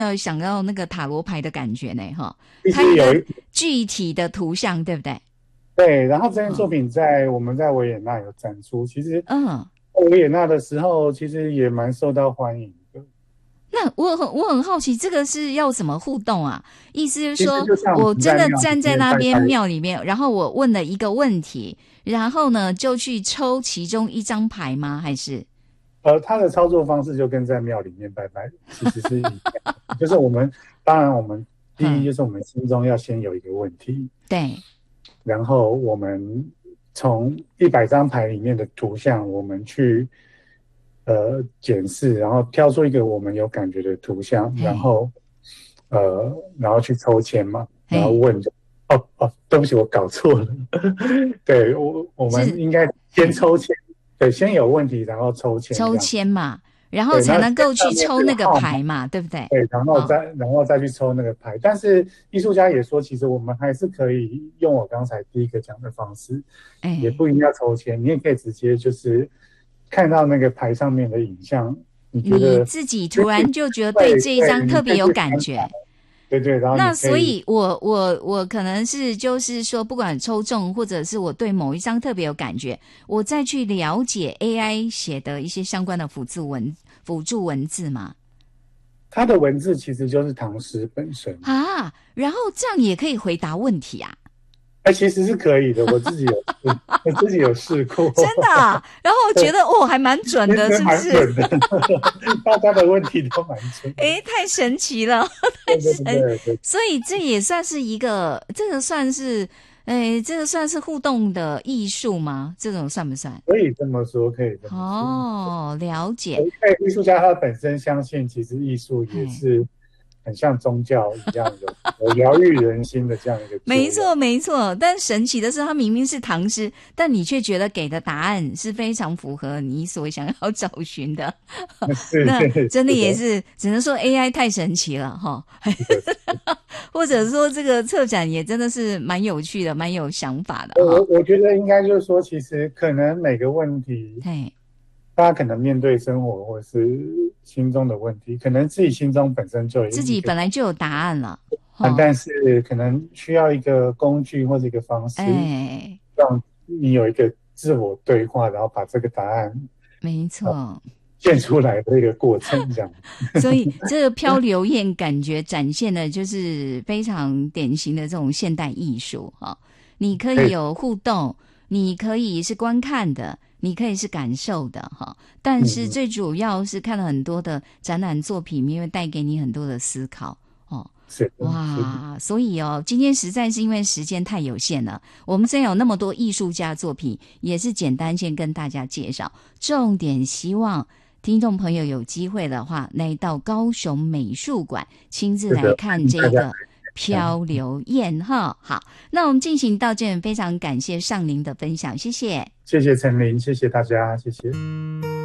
想要那个塔罗牌的感觉呢，哈， 其它有一个实有一具体的图像，对不对？ 对，然后这件作品我们在维也纳有展出，其实嗯， 维也纳的时候其实也蛮受到欢迎的。 那我很好奇，这个是要怎么互动啊？意思就是说， 其实就像我我真的们在庙里站在那边面拜拜， 庙里面，然后我问了一个问题，然后呢就去抽其中一张牌吗？还是？ 它的操作方式就跟在庙里面拜拜其实是一样的，就是当然我们第一嗯， 就是我们心中要先有一个问题， 对， 然后我们从100张牌里面的图像，我们去检视，然后挑出一个我们有感觉的图像，然嘿， 后然后去抽签嘛，然后嘿， 问对不起，我搞错了，对我们是， 应该先嘿， 抽签，对，先有问题，然后抽签这抽样子， 签嘛，然后对， 才那签能够去上面是抽那个有号码。 牌嘛，对不对？ 对，然后好， 再去抽那个牌，但是艺术家也说，其实我们还是可以用我刚才第一个讲的方式，也哎， 不一定要抽签，你也可以直接就是看到那个牌上面的影像，你觉得你自己突然就觉得对对这一张对，你特别有可以去参考， 感觉。 对对，然后你那可以所以我可能是就是说，不管抽中或者是我对某一张特别有感觉，我再去了解 AI 写的一些相关的辅助文字嘛。 它的文字其实就是唐诗本身， 啊，然后这样也可以回答问题啊， 哎，其实是可以的，我自己有试过， 真的啊。然后我觉对， 得哦，还蛮准的， 其实是不是？ 蛮准的，大家的问题都蛮准的， 诶，太神奇了，太对对神！ 对对。 所以这也算是一个，这个算是，这个算是互动的艺术吗？这种算不算？ 可以这么说，可以这么说。 哦，了解。 因为艺术家他本身相信，其实艺术也嘿， 是很像宗教一样，有疗愈人心的这样一个作用。 没错，没错。但神奇的是，它明明是唐诗，但你却觉得给的答案是非常符合你所想要找寻的。 是那真的是的， 也是，只能说 AI 太神奇了哈。 是的。 或者说，这个策展也真的是蛮有趣的，蛮有想法的哈。 我觉得应该就是说，其实可能每个问题， 对， 大家可能面对生活或是心中的问题，可能自己心中本身就有自己一个答本来就有答案了。 案， 哈， 但是可能需要一个工具或者一个方式， 哎， 让你有一个自我对话，然后把这个答案没错。 建出来的一个过程，这样。 所以这个漂流燕感觉展现的就是非常典型的这种现代艺术哈。你可以对， 有互动，你可以是观看的，你可以是感受的哈。但是嗯， 最主要是看了很多的展览作品，因为带给你很多的思考哦。 是的，是的。 哇，所以哦，今天实在是因为时间太有限了，我们虽然有那么多艺术家作品，也是简单先跟大家介绍，重点希望听众朋友有机会的话，来到高雄美术馆亲自是的， 来看大家这个漂流燕哈。好，那我们进行到这，非常感谢尚林的分享，谢谢。 谢谢陈琳，谢谢大家，谢谢。